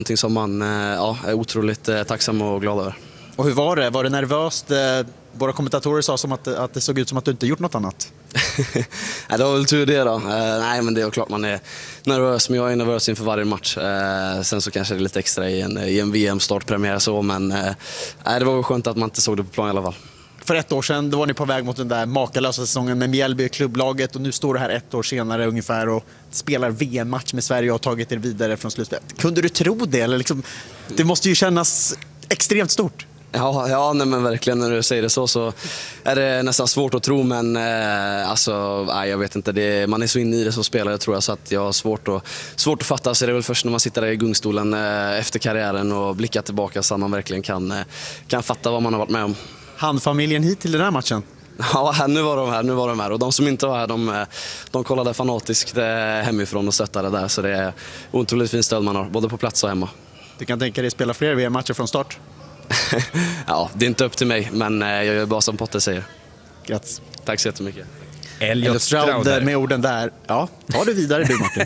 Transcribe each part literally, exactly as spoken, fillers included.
Någonting som man ja, är otroligt tacksam och glad över. Och hur var det? Var det nervöst? Våra kommentatorer sa som att, att det såg ut som att du inte gjort något annat. Nej, det var väl tur det då. Uh, nej, men det är klart man är nervös, men jag är nervös inför varje match. Uh, sen så kanske det är lite extra i en, i en V M-startpremiär så, men uh, nej, det var väl skönt att man inte såg det på plan i alla fall. För ett år sedan då var ni på väg mot den där makalösa säsongen med Mjällby i klubblaget, och nu står du här ett år senare ungefär och spelar V M-match med Sverige och har tagit er vidare från slutspelet. Kunde du tro det? Eller liksom, det måste ju kännas extremt stort. Ja, ja nej, men verkligen när du säger det så så är det nästan svårt att tro, men eh, alltså, nej, jag vet inte, det, man är så inne i det som spelare tror jag, så att jag har svårt att, svårt att fatta, så det är väl först när man sitter där i gungstolen eh, efter karriären och blickar tillbaka så att man verkligen kan, eh, kan fatta vad man har varit med om. Handfamiljen hit till den här matchen? Ja, nu var de här, nu var de här. Och de som inte var här, de, de kollade fanatiskt hemifrån och stöttade där, så det är otroligt fint stöd man har, både på plats och hemma. Du kan tänka dig spela fler V M-matcher från start? Ja, det är inte upp till mig, men jag gör bara som Potter säger. Grattis. Tack så jättemycket. Elliot Stroud med orden där. Ja, ta det vidare du, Martin.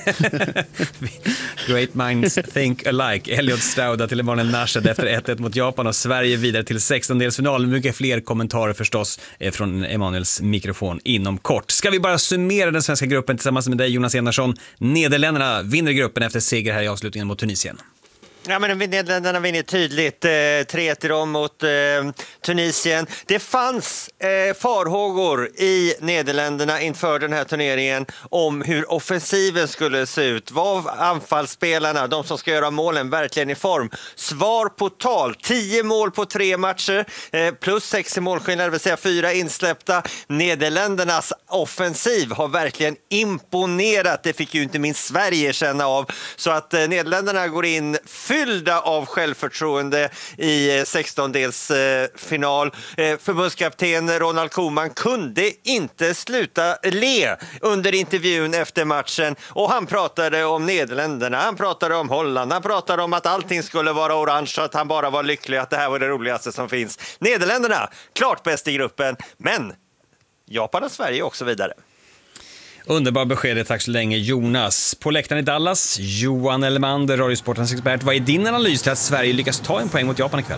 Great minds think alike. Elliot Stroud till Emanuel Nashed efter ett ett mot Japan och Sverige vidare till sextondelsfinal. Mycket fler kommentarer förstås från Emanuels mikrofon inom kort. Ska vi bara summera den svenska gruppen tillsammans med dig, Jonas Enarsson. Nederländerna vinner gruppen efter seger här i avslutningen mot Tunisien. Ja, men Nederländerna vinner tydligt. Eh, tre ett till dem mot eh, Tunisien. Det fanns eh, farhågor i Nederländerna inför den här turneringen om hur offensiven skulle se ut. Var anfallsspelarna, de som ska göra målen, verkligen i form? Svar på tal. Tio mål på tre matcher. Eh, plus sex i målskillnad, det vill säga fyra insläppta. Nederländernas offensiv har verkligen imponerat. Det fick ju inte minst Sverige känna av. Så att eh, Nederländerna går in fyllda av självförtroende i sextondelsfinal. Förbundskapten Ronald Koeman kunde inte sluta le under intervjun efter matchen, och han pratade om Nederländerna, han pratade om Holland, han pratade om att allting skulle vara orange, att han bara var lycklig, att det här var det roligaste som finns. Nederländerna, klart bäst i gruppen, men Japan och Sverige också vidare. Underbar besked, tack så länge Jonas. På läktaren i Dallas, Johan Elmander, Radiosportens expert. Vad är din analys till att Sverige lyckas ta en poäng mot Japan ikväll?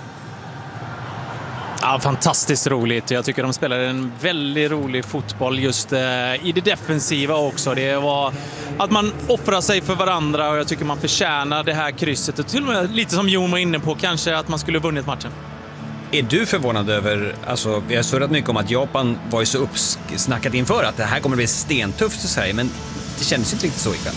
Ja, fantastiskt roligt. Jag tycker de spelar en väldigt rolig fotboll just eh, i det defensiva också. Det var att man offrar sig för varandra, och jag tycker man förtjänar det här krysset. Och till och med lite som Jon var inne på, kanske att man skulle vunnit matchen. Är du förvånad över, alltså vi har surrat mycket om att Japan var ju så uppsnackat inför att det här kommer att bli stentufft för Sverige, men det kändes inte riktigt så ikväll.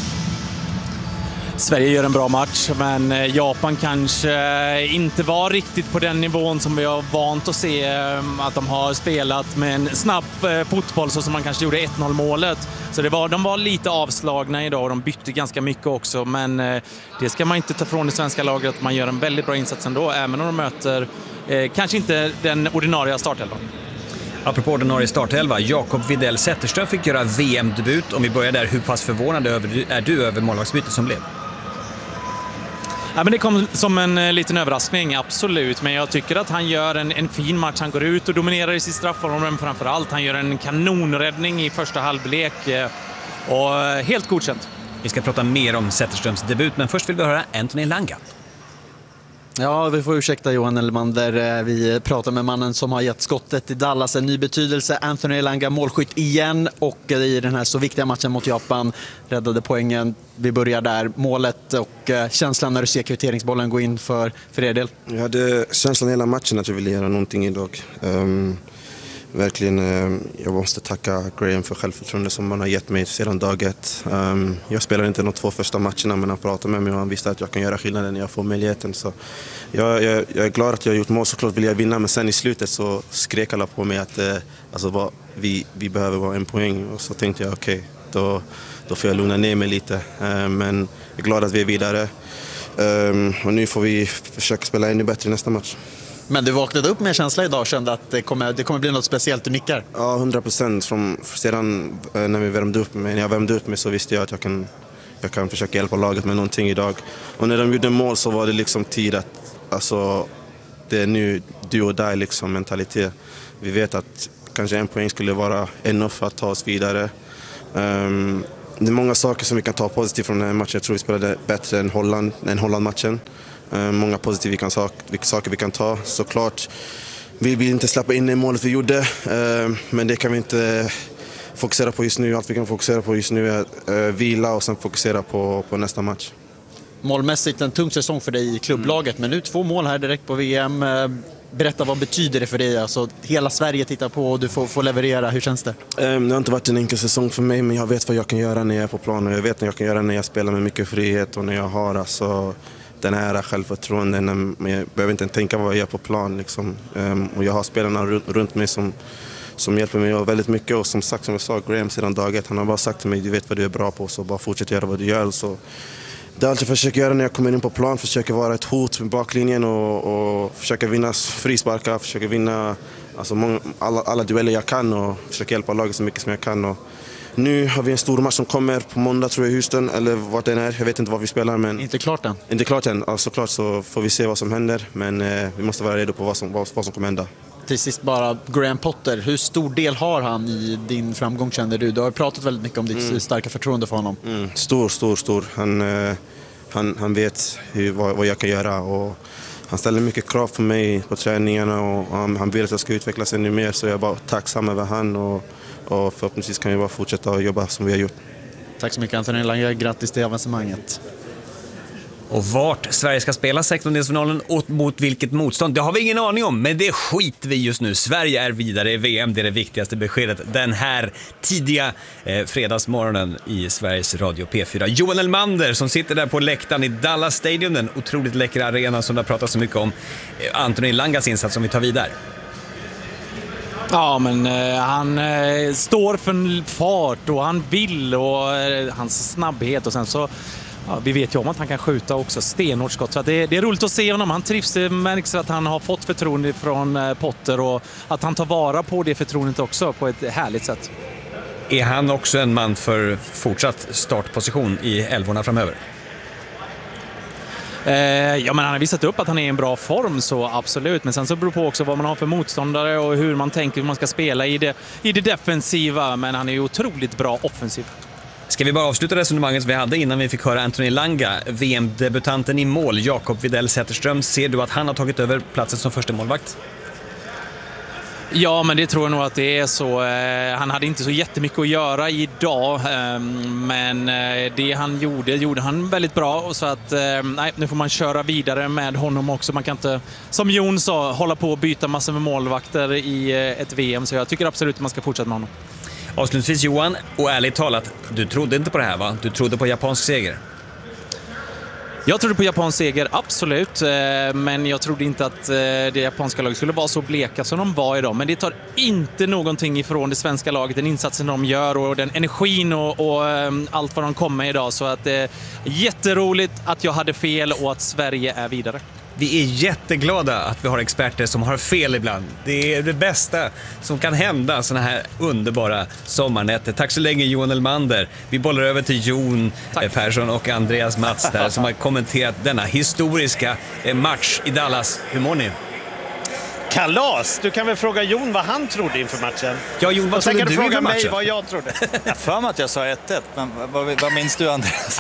Sverige gör en bra match, men Japan kanske inte var riktigt på den nivån som vi har vant att se att de har spelat med en snabb fotboll, så som man kanske gjorde ett noll målet. Så det var, de var lite avslagna idag och de bytte ganska mycket också, men det ska man inte ta från det svenska laget, att man gör en väldigt bra insats ändå, även om de möter eh, kanske inte den ordinarie startelvan. Apropå ordinarie startelva, Jakob Widell Zetterström fick göra V M-debut. Om vi börjar där, hur pass förvånad är du över målvaktsbytet som blev? Ja, men det kom som en liten överraskning, absolut. Men jag tycker att han gör en, en fin match. Han går ut och dominerar i sitt straffområde, men framför allt han gör en kanonräddning i första halvlek. Och helt godkänt. Vi ska prata mer om Zetterströms debut, men först vill vi höra Anthony Elanga. Ja, vi får ursäkta Johan Elmander. Vi pratar med mannen som har gett skottet i Dallas en ny betydelse. Anthony Elanga, målskytt igen, och i den här så viktiga matchen mot Japan räddade poängen. Vi börjar där. Målet och känslan när du ser kvitteringsbollen gå in för, för er del. Jag hade känslan hela matchen att jag ville göra någonting idag. Um, verkligen, um, jag måste tacka Graham för självförtroende som han har gett mig sedan dag ett. Um, jag spelade inte de två första matcherna, men han pratade med mig och han visste att jag kan göra skillnaden när jag får möjligheten. Så jag, jag, jag är glad att jag har gjort mål, såklart vill jag vinna, men sen i slutet så skrek alla på mig att uh, alltså, vad, vi, vi behöver vara en poäng, och så tänkte jag okej, okay, då, då får jag lugna ner mig lite. Uh, men jag är glad att vi är vidare, um, och nu får vi försöka spela ännu bättre i nästa match. Men du vaknade upp med känsla idag och kände att det kommer, det kommer bli något speciellt, du nickar? Ja, hundra procent. Sedan när vi värmde upp mig, när jag värmde upp mig så visste jag att jag kan, jag kan försöka hjälpa laget med någonting idag. Och när de gjorde mål så var det liksom tid att, alltså, det är nu du och dig liksom mentalitet. Vi vet att kanske en poäng skulle vara enough för att ta oss vidare. Um, det är många saker som vi kan ta positivt från den här matchen. Jag tror vi spelade bättre än Holland, än Holland-matchen. Uh, många positiva vi kan sak, saker vi kan ta. Såklart vi vill inte släppa in i målet vi gjorde, uh, men det kan vi inte fokusera på just nu. Allt vi kan fokusera på just nu är uh, vila och sen fokusera på, på nästa match. Målmässigt en tung säsong för dig i klubblaget, mm. men nu två mål här direkt på V M. Berätta, vad betyder det för dig? Alltså, hela Sverige tittar på och du får, får leverera. Hur känns det? Um, det har inte varit en enkel säsong för mig, men jag vet vad jag kan göra när jag är på planen. Jag vet vad jag kan göra när jag spelar med mycket frihet och när jag har alltså, den här självförtroenden. Men jag behöver inte tänka vad jag gör på plan. Liksom. Um, och jag har spelarna runt mig som, som hjälper mig väldigt mycket. Och som sagt, som jag sa, Graham sedan dag ett, han har bara sagt till mig, du vet vad du är bra på, så bara fortsätt göra vad du gör. Så det är allt jag försöker göra när jag kommer in på plan. Försöker vara ett hot med baklinjen och, och försöka vinna frisparkar. Försöker vinna alltså, många, alla, alla dueller jag kan och försöka hjälpa laget så mycket som jag kan. Och nu har vi en stor match som kommer på måndag, tror jag, i Houston. Eller vart den är. Jag vet inte vad vi spelar. Men inte klart än. Inte klart än. Alltså, klart så får vi se vad som händer. Men eh, vi måste vara redo på vad som, vad, vad som kommer hända. Till sist bara, Graham Potter, hur stor del har han i din framgång, känner du? Du har pratat väldigt mycket om ditt mm. starka förtroende för honom. Mm. Stor, stor, stor. Han... Eh, Han, han vet hur, vad, vad jag kan göra och han ställer mycket krav på mig på träningarna och han, han vill att jag ska utvecklas ännu mer, så jag är bara tacksam över han och, och förhoppningsvis kan vi bara fortsätta att jobba som vi har gjort. Tack så mycket Anthony Elanga, grattis till avancemanget. Och vart Sverige ska spela sextondelsfinalen och mot vilket motstånd, det har vi ingen aning om, men det skiter vi just nu. Sverige är vidare i V M, det är det viktigaste beskedet den här tidiga eh, fredagsmorgonen i Sveriges Radio P fyra. Johan Elmander som sitter där på läktaren i Dallas Stadium, den otroligt läckra arenan som det har pratat så mycket om. Eh, Anthony Elangas insats som vi tar vidare. Ja, men eh, han eh, står för fart och han vill och eh, hans snabbhet och sen så ja, vi vet ju om att han kan skjuta också stenhårt skott. Så det, det är roligt att se honom. Han trivs, det märks att han har fått förtroende från eh, Potter och att han tar vara på det förtroendet också på ett härligt sätt. Är han också en man för fortsatt startposition i elvorna framöver? Ja, men han har visat upp att han är i en bra form, så absolut. Men sen så beror det på också vad man har för motståndare och hur man tänker hur man ska spela i det, i det defensiva. Men han är ju otroligt bra offensiv. Ska vi bara avsluta resonemanget som vi hade innan vi fick höra Anthony Elanga, V M-debutanten i mål, Jakob Widell Zetterström. Ser du att han har tagit över platsen som första målvakt? Ja, men det tror jag nog att det är så. Han hade inte så jättemycket att göra idag, men det han gjorde, gjorde han väldigt bra. Så att, nej, nu får man köra vidare med honom också. Man kan inte, som Jon sa, hålla på och byta massor med målvakter i ett V M. Så jag tycker absolut att man ska fortsätta med honom. Avslutningsvis Johan, och ärligt talat, du trodde inte på det här va? Du trodde på japansk seger? Jag trodde på japansk seger, absolut. Men jag trodde inte att det japanska laget skulle vara så bleka som de var idag. Men det tar inte någonting ifrån det svenska laget, den insatsen de gör och den energin och, och allt vad de kommer med idag. Så att det är jätteroligt att jag hade fel och att Sverige är vidare. Vi är jätteglada att vi har experter som har fel ibland. Det är det bästa som kan hända såna här underbara sommarnätter. Tack så länge Johan Elmander. Vi bollar över till Jon Tack. Persson och Andreas Mats där, som har kommenterat denna historiska match i Dallas. Hur mår ni? Kalas! Du kan väl fråga Jon vad han trodde inför matchen. Ja, Jon, vad trodde du inför matchen? Mig vad jag trodde. Jag för mig att jag sa ett ett, men vad, vad minns du, Andreas?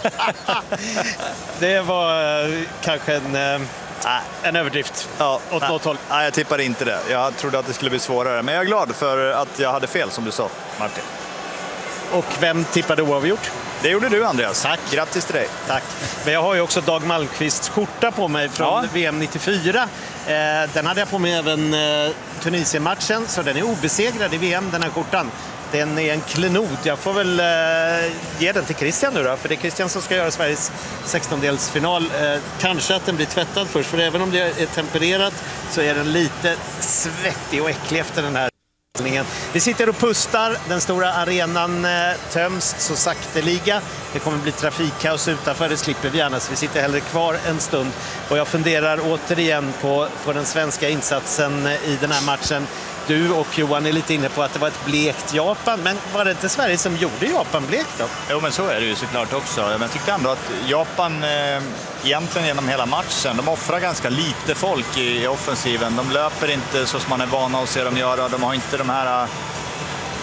Det var uh, kanske en, uh, en överdrift ja, åt nej, något håll. Nej, jag tippade inte det. Jag trodde att det skulle bli svårare. Men jag är glad för att jag hade fel, som du sa, Martin. Och vem tippade oavgjort? Det gjorde du, Andreas. Tack. Grattis till dig. Tack. Men jag har ju också Dag Malmqvists skjorta på mig från ja. V M nittiofyra. Eh, den hade jag på mig även eh, Tunisien-matchen, så den är obesegrad i V M, den här skjortan. Den är en klenod. Jag får väl eh, ge den till Christian nu då, för det är Christian som ska göra Sveriges sextondelsfinal. Eh, kanske att den blir tvättad först, för även om det är tempererat så är den lite svettig och äcklig efter den här. Vi sitter och pustar, den stora arenan eh, töms så sakteliga. Det kommer bli trafikkaos utanför, det slipper vi gärna, så vi sitter hellre kvar en stund. Och jag funderar återigen på, på den svenska insatsen i den här matchen. Du och Johan är lite inne på att det var ett blekt Japan, men var det inte Sverige som gjorde Japan blekt då? Jo, men så är det ju såklart också. Men jag tyckte ändå att Japan eh, egentligen genom hela matchen, de offrar ganska lite folk i, i offensiven. De löper inte så som man är vana att se dem göra. De har inte de här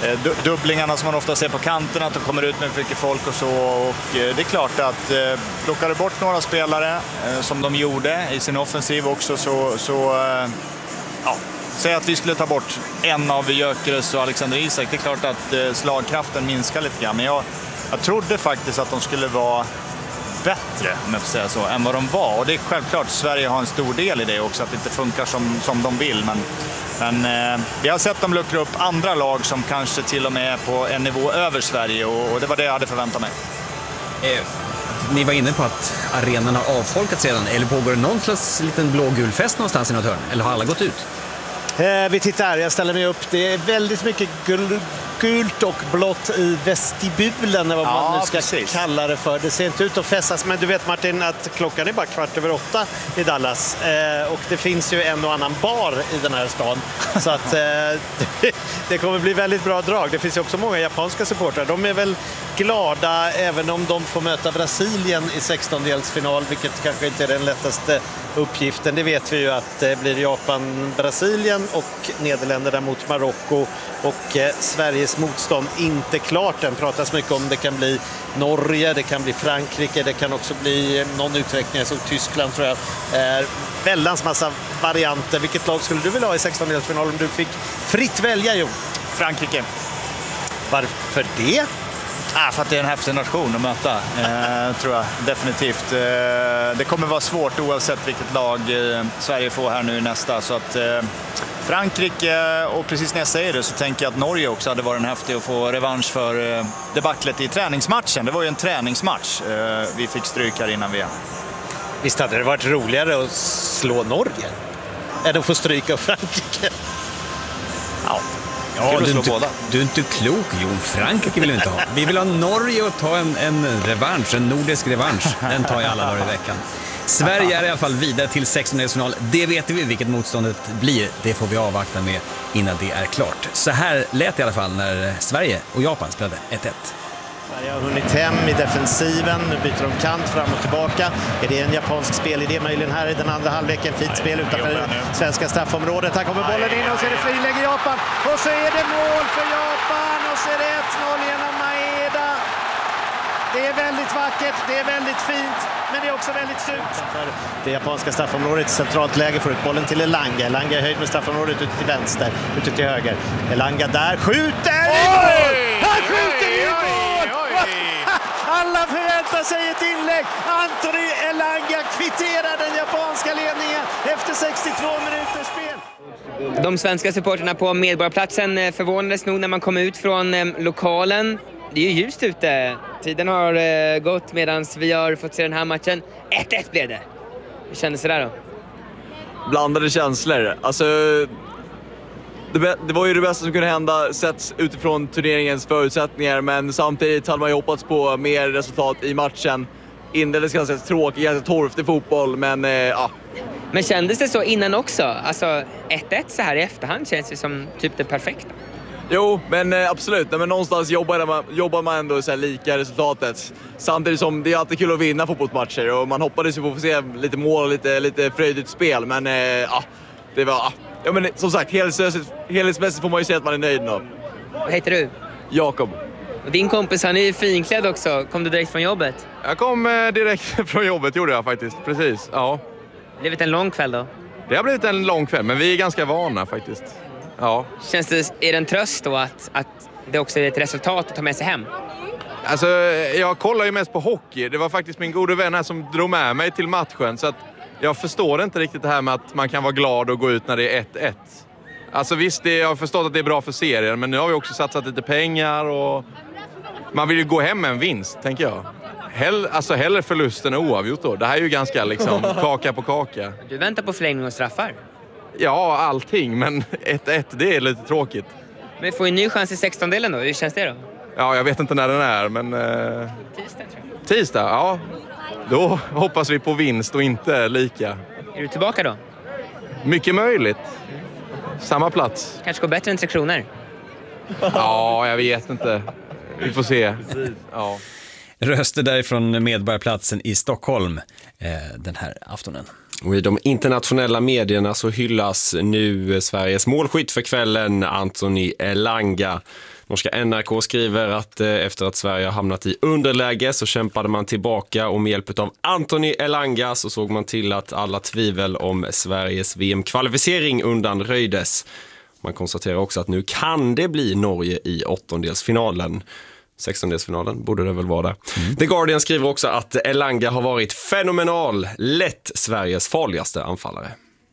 eh, du- dubblingarna som man ofta ser på kanten, att de kommer ut med för mycket folk och så. Och eh, det är klart att eh, plockar du bort några spelare eh, som de gjorde i sin offensiv också så, så eh, ja, säg att vi skulle ta bort en av Gyökeres och Alexander Isak. Det är klart att eh, slagkraften minskar lite grann, men jag, jag trodde faktiskt att de skulle vara bättre, om jag får säga så, än vad de var. Och det är självklart, Sverige har en stor del i det också, att det inte funkar som, som de vill. Men, men eh, vi har sett dem luckra upp andra lag som kanske till och med är på en nivå över Sverige, och, och det var det jag hade förväntat mig. Eh, ni var inne på att arenan har avfolkats redan, eller pågår det någon slags liten blågul fest någonstans i något hörn? Eller har alla gått ut? Eh, vi tittar, jag ställer mig upp. Det är väldigt mycket gul, gult och blått i vestibulen, vad man Ja, nu ska precis. kalla det för. Det ser inte ut att fästas, men du vet Martin att klockan är bara kvart över åtta i Dallas. Eh, och det finns ju en och annan bar i den här stan. Så att eh, det, det kommer bli väldigt bra drag. Det finns ju också många japanska supportrar. De är väl glada även om de får möta Brasilien i sextondelsfinal, vilket kanske inte är den lättaste uppgiften. Det vet vi ju att det blir Japan-Brasilien och Nederländerna mot Marocko, och eh, Sveriges motstånd inte klart. Den pratas mycket om det kan bli Norge, det kan bli Frankrike, det kan också bli någon utveckling som Tyskland tror jag. Eh, väldans massa varianter. Vilket lag skulle du vilja ha i sextondelsfinal om du fick fritt välja, Jon? Frankrike. Varför det? Ah, för att det är en häftig nation att möta, eh, tror jag definitivt. Eh, det kommer vara svårt oavsett vilket lag eh, Sverige får här nu i nästa. Så att eh, Frankrike, och precis när jag säger det så tänker jag att Norge också hade varit en häftig att få revansch för eh, debaclet i träningsmatchen. Det var ju en träningsmatch. Eh, vi fick stryk här innan V M. Visst hade det varit roligare att slå Norge än att få stryka av Frankrike? Ja. Ja, Kul att du, är slå inte, båda. du är inte klok, Jon. Frankrike vill vi inte ha. Vi vill ha Norge och ta en, en revansch, en nordisk revansch. Den tar jag alla dagar i veckan. Sverige är i alla fall vidare till sextondelsfinal. Det vet vi vilket motståndet blir. Det får vi avvakta med innan det är klart. Så här lät det i alla fall när Sverige och Japan spelade ett ett. Sverige har hunnit hem i defensiven. Nu byter de kant fram och tillbaka. Är det en japansk spelidé möjligen här i den andra halvleken? Fint spel utanför det svenska straffområdet. Här kommer bollen in och så är det friläge i Japan. Och så är det mål för Japan och så är det ett noll genom Maeda. Det är väldigt vackert, det är väldigt fint, men det är också väldigt surt. Det japanska straffområdet, centralt läge, får ut bollen till Elanga. Elanga är höjd med straffområdet ute till vänster, ute till höger. Elanga där, skjuter! Oj! Han skjuter i mål! Alla förväntar sig ett inlägg. Anthony Elanga kvitterar den japanska ledningen efter sextiotvå minuters spel. De svenska supporterna på Medborgarplatsen förvånades nog när man kom ut från eh, lokalen. Det är ju ljust ute. Tiden har eh, gått medan vi har fått se den här matchen. ett ett blev det. Hur kändes det där då? Blandade känslor. Alltså, det, det var ju det bästa som kunde hända sett utifrån turneringens förutsättningar, men samtidigt hade man ju hoppats på mer resultat i matchen. Inleddes ganska tråkig, ganska torftig fotboll, men eh, ja. Men kändes det så innan också? Alltså ett ett så här i efterhand känns det som typ det perfekta. Jo, men eh, absolut. Nej, men någonstans jobbar man, jobbar man ändå så här lika resultatet. Samtidigt som det är alltid kul att vinna fotbollsmatcher, och man hoppades ju på att få se lite mål och lite, lite fröjdigt spel, men eh, ja, det var... Ja, men som sagt, helhetsmässigt får man ju säga att man är nöjd nu. Vad heter du? Jakob. Och din kompis, han är ju finklädd också. Kom du direkt från jobbet? Jag kom eh, direkt från jobbet, gjorde jag faktiskt. Precis, ja. Det har blivit en lång kväll då? Det har blivit en lång kväll, men vi är ganska vana faktiskt. Ja. Känns det, är det en tröst då att, att det också är ett resultat att ta med sig hem? Alltså, jag kollar ju mest på hockey. Det var faktiskt min gode vän här som drog med mig till matchen, så att jag förstår inte riktigt det här med att man kan vara glad och gå ut när det är ett ett. Alltså visst, det, jag har förstått att det är bra för serien, men nu har vi också satsat lite pengar och man vill ju gå hem med en vinst, tänker jag. Hell, alltså hellre förlusten än oavgjort då. Det här är ju ganska liksom kaka på kaka. Du väntar på förlängning och straffar? Ja, allting, men ett ett, det är lite tråkigt. Men får en ny chans i sextondelen då? Hur känns det då? Ja, jag vet inte när den är, men... Eh... Tisdag, tror jag. Tisdag, ja. Då hoppas vi på vinst och inte lika. Är du tillbaka då? Mycket möjligt. Samma plats. Kanske går bättre än Tre Kronor? Ja, jag vet inte. Vi får se. Ja. Röster därifrån Medborgarplatsen i Stockholm eh, den här aftonen. Och i de internationella medierna så hyllas nu Sveriges målskytt för kvällen, Anthony Elanga. Norska N R K skriver att eh, efter att Sverige har hamnat i underläge så kämpade man tillbaka och med hjälp av Anthony Elanga så såg man till att alla tvivel om Sveriges V M-kvalificering undanröjdes. Man konstaterar också att nu kan det bli Norge i åttondelsfinalen. sextondelsfinalen borde det väl vara där. Mm. The Guardian skriver också att Elanga har varit fenomenal, lätt Sveriges farligaste anfallare.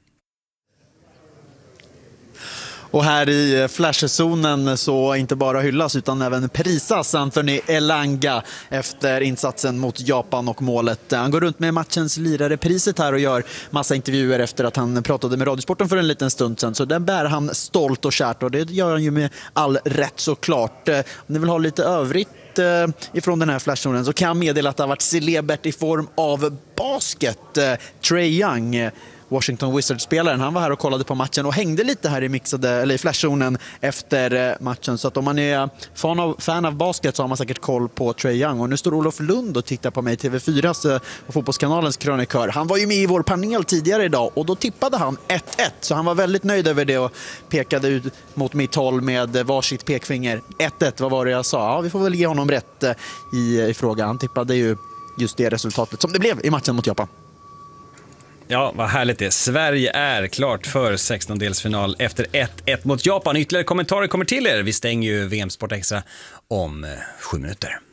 Och här i flashzonen så inte bara hyllas utan även prisas Anthony Elanga efter insatsen mot Japan och målet. Han går runt med matchens lirare-priset här och gör massa intervjuer efter att han pratade med Radiosporten för en liten stund sedan. Så den bär han stolt och kärt och det gör han ju med all rätt såklart. Om ni vill ha lite övrigt ifrån den här flashzonen så kan jag meddela att det har varit celebert i form av basket. Trae Young, Washington Wizards-spelaren, han var här och kollade på matchen och hängde lite här i mixade eller i flashzonen efter matchen. Så att om man är fan av, fan av basket så har man säkert koll på Trae Young. Och nu står Olof Lund och tittar på mig, T V fyras och Fotbollskanalens krönikör. Han var ju med i vår panel tidigare idag och då tippade han ett ett. Så han var väldigt nöjd över det och pekade ut mot mitt håll med varsitt pekfinger. ett ett, vad var det jag sa? Ja, vi får väl ge honom rätt i, i frågan. Han tippade ju just det resultatet som det blev i matchen mot Japan. Ja, vad härligt det. Sverige är klart för sextondelsfinal efter ett ett mot Japan. Ytterligare kommentarer kommer till er. Vi stänger ju V M Sport Extra om sju minuter.